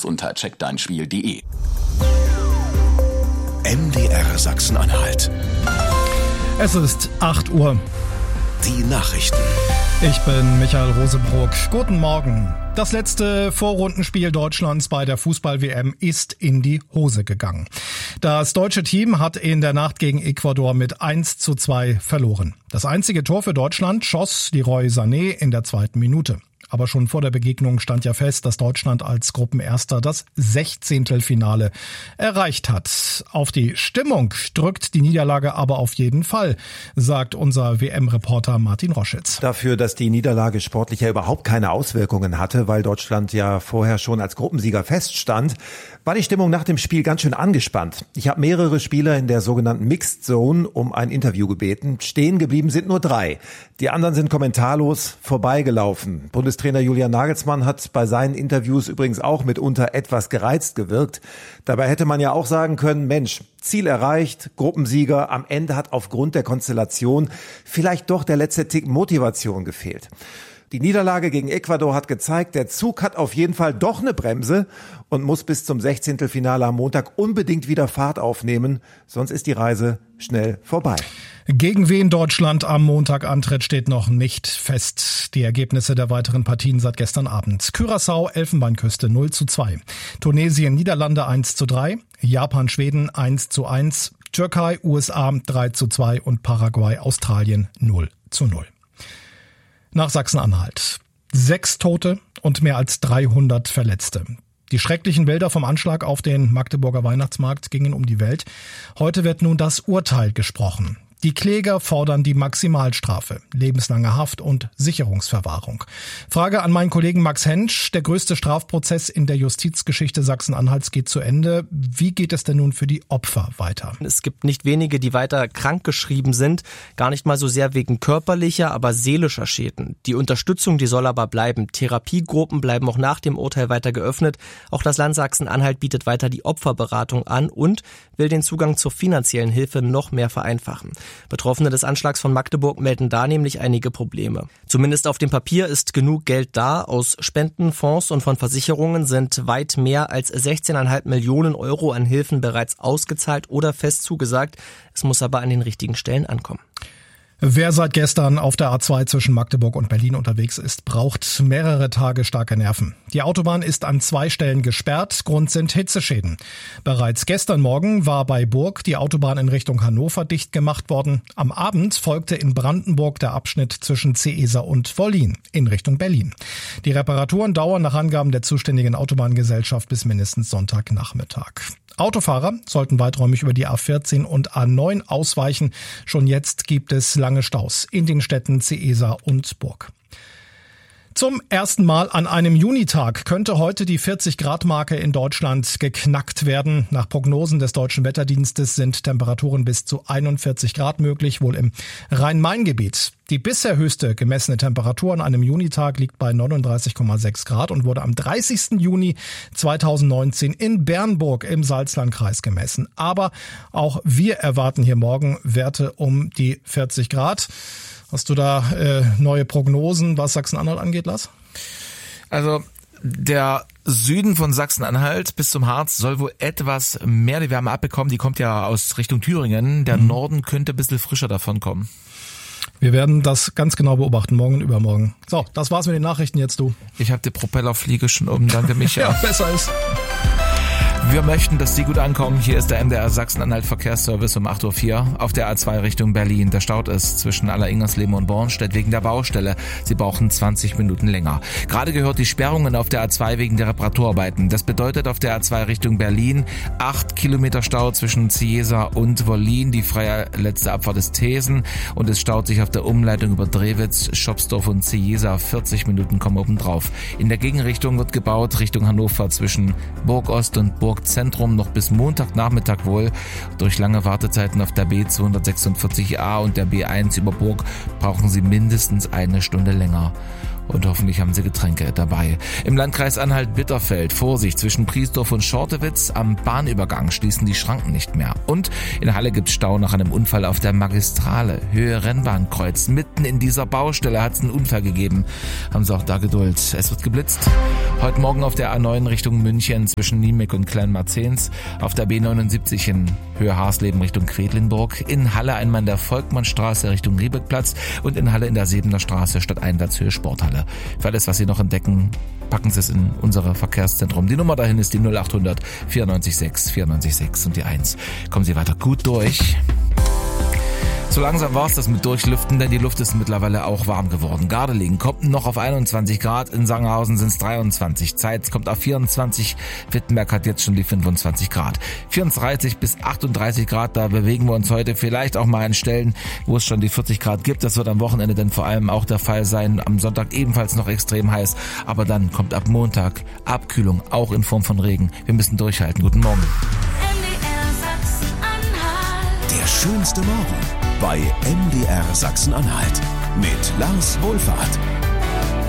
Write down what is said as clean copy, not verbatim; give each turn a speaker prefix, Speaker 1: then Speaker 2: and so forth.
Speaker 1: unter checkdeinspiel.de.
Speaker 2: MDR Sachsen-Anhalt.
Speaker 3: Es ist 8 Uhr.
Speaker 2: Die Nachrichten.
Speaker 3: Ich bin Michael Rosebrock. Guten Morgen. Das letzte Vorrundenspiel Deutschlands bei der Fußball-WM ist in die Hose gegangen. Das deutsche Team hat in der Nacht gegen Ecuador mit 1:2 verloren. Das einzige Tor für Deutschland schoss Leroy Sané in der 2. Minute. Aber schon vor der Begegnung stand ja fest, dass Deutschland als Gruppenerster das 16. Finale erreicht hat. Auf die Stimmung drückt die Niederlage aber auf jeden Fall, sagt unser WM-Reporter Martin Roschitz.
Speaker 4: Dafür, dass die Niederlage sportlich ja überhaupt keine Auswirkungen hatte, weil Deutschland ja vorher schon als Gruppensieger feststand, war die Stimmung nach dem Spiel ganz schön angespannt. Ich habe mehrere Spieler in der sogenannten Mixed Zone um ein Interview gebeten. Stehen geblieben sind nur 3. Die anderen sind kommentarlos vorbeigelaufen. Bundestrainer Julian Nagelsmann hat bei seinen Interviews übrigens auch mitunter etwas gereizt gewirkt. Dabei hätte man ja auch sagen können, Mensch, Ziel erreicht, Gruppensieger, am Ende hat aufgrund der Konstellation vielleicht doch der letzte Tick Motivation gefehlt. Die Niederlage gegen Ecuador hat gezeigt, der Zug hat auf jeden Fall doch eine Bremse und muss bis zum 16. Finale am Montag unbedingt wieder Fahrt aufnehmen, sonst ist die Reise schnell vorbei.
Speaker 3: Gegen wen Deutschland am Montag antritt, steht noch nicht fest. Die Ergebnisse der weiteren Partien seit gestern Abend. Curaçao, Elfenbeinküste 0:2. Tunesien, Niederlande 1:3. Japan, Schweden 1:1. Türkei, USA 3:2 und Paraguay, Australien 0:0. Nach Sachsen-Anhalt. 6 Tote und mehr als 300 Verletzte. Die schrecklichen Bilder vom Anschlag auf den Magdeburger Weihnachtsmarkt gingen um die Welt. Heute wird nun das Urteil gesprochen. Die Kläger fordern die Maximalstrafe, lebenslange Haft und Sicherungsverwahrung. Frage an meinen Kollegen Max Hensch. Der größte Strafprozess in der Justizgeschichte Sachsen-Anhalts geht zu Ende. Wie geht es denn nun für die Opfer weiter?
Speaker 5: Es gibt nicht wenige, die weiter krankgeschrieben sind. Gar nicht mal so sehr wegen körperlicher, aber seelischer Schäden. Die Unterstützung, die soll aber bleiben. Therapiegruppen bleiben auch nach dem Urteil weiter geöffnet. Auch das Land Sachsen-Anhalt bietet weiter die Opferberatung an und will den Zugang zur finanziellen Hilfe noch mehr vereinfachen. Betroffene des Anschlags von Magdeburg melden da nämlich einige Probleme. Zumindest auf dem Papier ist genug Geld da. Aus Spenden, Fonds und von Versicherungen sind weit mehr als 16,5 Millionen Euro an Hilfen bereits ausgezahlt oder fest zugesagt. Es muss aber an den richtigen Stellen ankommen.
Speaker 3: Wer seit gestern auf der A2 zwischen Magdeburg und Berlin unterwegs ist, braucht mehrere Tage starke Nerven. Die Autobahn ist an 2 Stellen gesperrt, Grund sind Hitzeschäden. Bereits gestern Morgen war bei Burg die Autobahn in Richtung Hannover dicht gemacht worden. Am Abend folgte in Brandenburg der Abschnitt zwischen Ceesa und Wollin in Richtung Berlin. Die Reparaturen dauern nach Angaben der zuständigen Autobahngesellschaft bis mindestens Sonntagnachmittag. Autofahrer sollten weiträumig über die A14 und A9 ausweichen. Schon jetzt gibt es lange Staus in den Städten Ceesa und Burg. Zum ersten Mal an einem Junitag könnte heute die 40-Grad-Marke in Deutschland geknackt werden. Nach Prognosen des Deutschen Wetterdienstes sind Temperaturen bis zu 41 Grad möglich, wohl im Rhein-Main-Gebiet. Die bisher höchste gemessene Temperatur an einem Junitag liegt bei 39,6 Grad und wurde am 30. Juni 2019 in Bernburg im Salzlandkreis gemessen. Aber auch wir erwarten hier morgen Werte um die 40 Grad. Hast du da neue Prognosen, was Sachsen-Anhalt angeht, Lars?
Speaker 6: Also der Süden von Sachsen-Anhalt bis zum Harz soll wohl etwas mehr die Wärme abbekommen. Die kommt ja aus Richtung Thüringen. Der Norden könnte ein bisschen frischer davon kommen.
Speaker 3: Wir werden das ganz genau beobachten, morgen und übermorgen. So, das war's mit den Nachrichten jetzt, du.
Speaker 6: Ich habe die Propellerfliege schon oben, danke Micha.
Speaker 3: Ja, besser ist.
Speaker 6: Wir möchten, dass Sie gut ankommen. Hier ist der MDR Sachsen-Anhalt Verkehrsservice um 8:04 Uhr auf der A2 Richtung Berlin. Der Stau ist zwischen Alleringersleben und Bornstedt wegen der Baustelle. Sie brauchen 20 Minuten länger. Gerade gehört die Sperrungen auf der A2 wegen der Reparaturarbeiten. Das bedeutet auf der A2 Richtung Berlin 8 Kilometer Stau zwischen Ciesa und Wollin. Die freie letzte Abfahrt ist Thesen und es staut sich auf der Umleitung über Drewitz, Schopsdorf und Ciesa. 40 Minuten kommen oben drauf. In der Gegenrichtung wird gebaut Richtung Hannover zwischen Burg Ost und Burg Zentrum noch bis Montagnachmittag wohl. Durch lange Wartezeiten auf der B246a und der B1 über Burg brauchen Sie mindestens 1 Stunde länger. Und hoffentlich haben Sie Getränke dabei. Im Landkreis Anhalt-Bitterfeld, Vorsicht, zwischen Priesdorf und Schortewitz am Bahnübergang schließen die Schranken nicht mehr. Und in Halle gibt's Stau nach einem Unfall auf der Magistrale, Höhe Rennbahnkreuz. Mitten in dieser Baustelle hat's einen Unfall gegeben. Haben Sie auch da Geduld. Es wird geblitzt. Heute Morgen auf der A9 Richtung München zwischen Niemek und Kleinmarzens. Auf der B79 in Höhe Harsleben Richtung Quedlinburg. In Halle einmal in der Volkmannstraße Richtung Riebeckplatz. Und in Halle in der Sebener Straße statt Einsatzhöhe Sporthalle. Für alles, was Sie noch entdecken, packen Sie es in unser Verkehrszentrum. Die Nummer dahin ist die 0800 94 94 und die 1. Kommen Sie weiter gut durch. So langsam war es das mit Durchlüften, denn die Luft ist mittlerweile auch warm geworden. Gardelegen kommt noch auf 21 Grad, in Sangerhausen sind es 23. Zeitz kommt auf 24, Wittenberg hat jetzt schon die 25 Grad. 34 bis 38 Grad, da bewegen wir uns heute vielleicht auch mal an Stellen, wo es schon die 40 Grad gibt. Das wird am Wochenende dann vor allem auch der Fall sein. Am Sonntag ebenfalls noch extrem heiß, aber dann kommt ab Montag Abkühlung, auch in Form von Regen. Wir müssen durchhalten. Guten Morgen.
Speaker 2: Der schönste Morgen bei MDR Sachsen-Anhalt mit Lars Wohlfahrt.